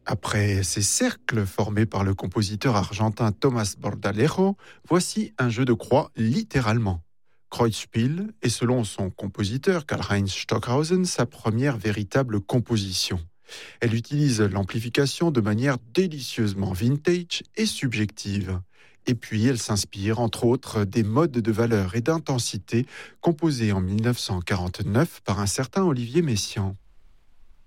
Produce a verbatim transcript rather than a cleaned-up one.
Après ces cercles formés par le compositeur argentin Tomás Bordalejo, voici un jeu de croix littéralement. Kreuzspiel est selon son compositeur Karl-Heinz Stockhausen sa première véritable composition. Elle utilise l'amplification de manière délicieusement vintage et subjective. Et puis elle s'inspire entre autres des modes de valeur et d'intensité composés en mille neuf cent quarante-neuf par un certain Olivier Messiaen.